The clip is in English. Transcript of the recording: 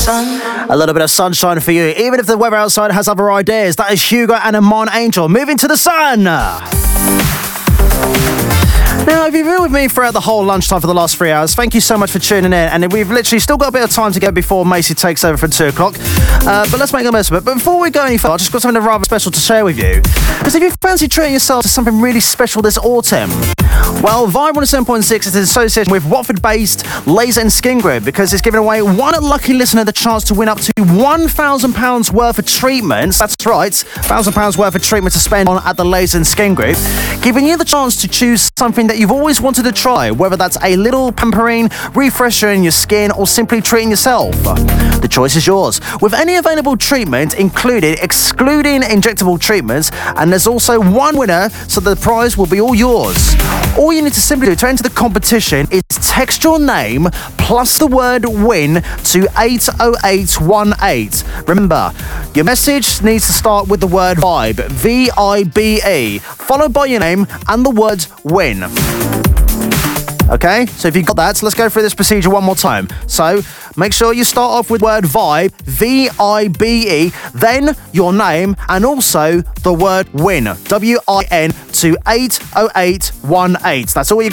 A little bit of sunshine for you, even if the weather outside has other ideas. That is Hugo and Amon Angel, Moving to the Sun. Now, if you've been with me throughout the whole lunchtime for the last 3 hours, thank you so much for tuning in. And we've literally still got a bit of time to go before Macy takes over for 2 o'clock. But let's make the most of it. But before we go any further, I've just got something rather special to share with you. Because if you fancy treating yourself to something really special this autumn, well, Vibe 107.6 is in association with Watford-based Laser and Skin Group, because it's giving away one lucky listener the chance to win up to £1,000 worth of treatments. That's right, £1,000 worth of treatment to spend on at the Laser and Skin Group, giving you the chance to choose something that you've always wanted to try, whether that's a little pampering, refresher in your skin, or simply treating yourself. The choice is yours, with any available treatment included, excluding injectable treatments, and there's also one winner, so the prize will be all yours. All you need to simply do to enter the competition is text your name plus the word WIN to 80818. Remember, your message needs to start with the word VIBE, V-I-B-E, followed by your name and the word WIN. Okay, so if you got that, let's go through this procedure one more time. So make sure you start off with word VIBE, V-I-B-E, then your name and also the word WIN, W-I-N, to 80818. That's all you